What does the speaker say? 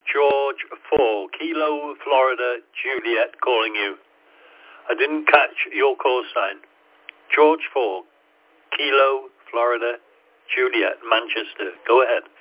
George 4, Kilo, Florida, Juliet calling you. I didn't catch your call sign. George 4, Kilo, Florida, Juliet, Manchester. Go ahead.